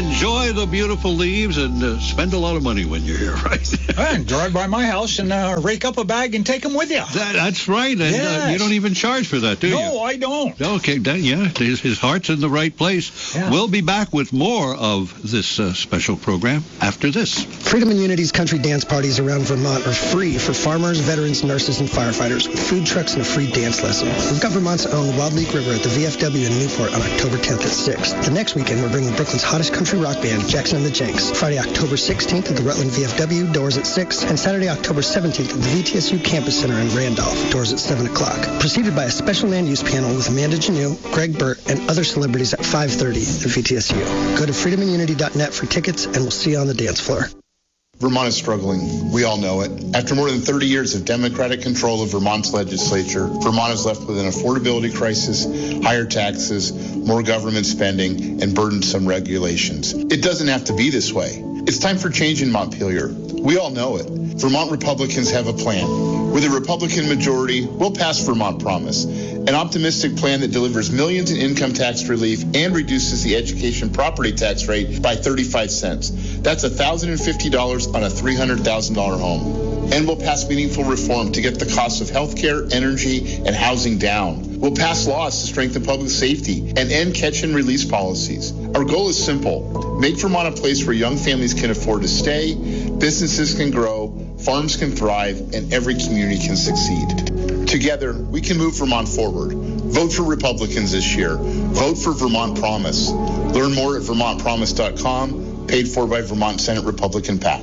enjoy the beautiful leaves and spend a lot of money when you're here, right? And drive by my house and rake up a bag and take them with you. That's right. And Yes. you don't even charge for that, do you? No, I don't. Okay, his heart's in the right place. Yeah. We'll be back with more of this special program after this. Freedom and Unity's country dance parties around Vermont are free for farmers, veterans, nurses, and firefighters with food trucks and a free dance lesson. We've got Vermont's own Wild Leak River at the VFW in Newport on October 10th at 6. The next weekend, we're bringing Brooklyn's hottest country rock band, Jackson and the Jenks. Friday, October 16th at the Rutland VFW, doors at 6. And Saturday, October 17th at the VTSU Campus Center in Randolph, doors at 7 o'clock. Preceded by a special land use panel with Amanda Janeau, Greg Burt, and other celebrities at 5:30 at VTSU. Go to freedomandunity.net for tickets, and we'll see you on the dance floor. Vermont is struggling. We all know it. After more than 30 years of Democratic control of Vermont's legislature, Vermont is left with an affordability crisis, higher taxes, more government spending, and burdensome regulations. It doesn't have to be this way. It's time for change in Montpelier. We all know it. Vermont Republicans have a plan. With a Republican majority, we'll pass Vermont Promise, an optimistic plan that delivers millions in income tax relief and reduces the education property tax rate by 35 cents. That's $1,050 on a $300,000 home. And we'll pass meaningful reform to get the cost of health care, energy, and housing down. We'll pass laws to strengthen public safety and end catch and release policies. Our goal is simple. Make Vermont a place where young families can afford to stay, businesses can grow, farms can thrive, and every community can succeed. Together, we can move Vermont forward. Vote for Republicans this year. Vote for Vermont Promise. Learn more at vermontpromise.com, paid for by Vermont Senate Republican PAC.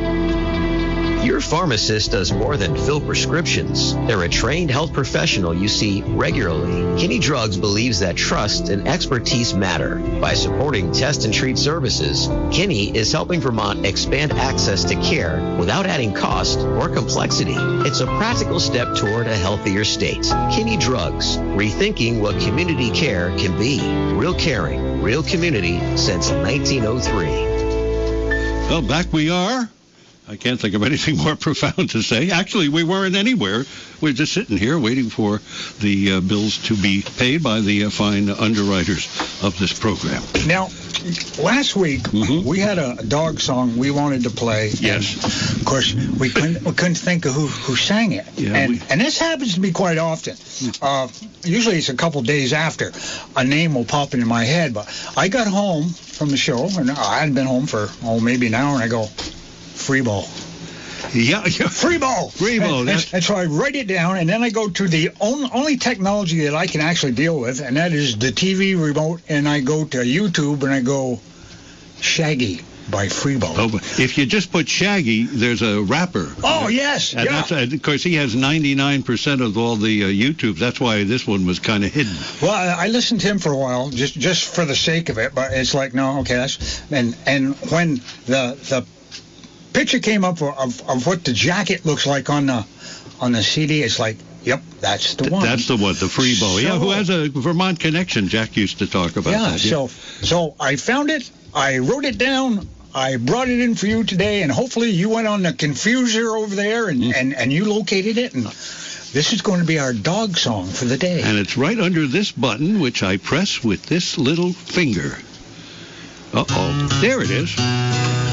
Your pharmacist does more than fill prescriptions. They're a trained health professional you see regularly. Kinney Drugs believes that trust and expertise matter. By supporting test and treat services, Kinney is helping Vermont expand access to care without adding cost or complexity. It's a practical step toward a healthier state. Kinney Drugs, rethinking what community care can be. Real caring, real community since 1903. Well, back we are. I can't think of anything more profound to say. Actually, we weren't anywhere. We're just sitting here waiting for the bills to be paid by the fine underwriters of this program. Now, last week, we had a dog song we wanted to play. Yes. And of course, we couldn't think of who sang it. Yeah, and this happens to be quite often. Usually it's a couple days after a name will pop into my head. But I got home from the show, and I hadn't been home for, maybe an hour, and I go, Freebo. Yeah. Freebo. Freebo. And so I write it down, and then I go to the only technology that I can actually deal with, and that is the TV remote, and I go to YouTube, and I go, Shaggy by Freebo. Oh, but if you just put Shaggy, there's a rapper. Oh, yes. And yeah. that's, of course, he has 99% of all the YouTubes. That's why this one was kind of hidden. Well, I listened to him for a while, just for the sake of it, but it's like, no, okay, and when the picture came up of what the jacket looks like on the CD, it's like, yep, that's the one. That's the one, the Freebo. So, who has a Vermont connection. Jack used to talk about that. Yeah, so I found it, I wrote it down, I brought it in for you today, and hopefully you went on the Confuser over there and you located it, and this is going to be our dog song for the day. And it's right under this button, which I press with this little finger. Uh-oh. There it is.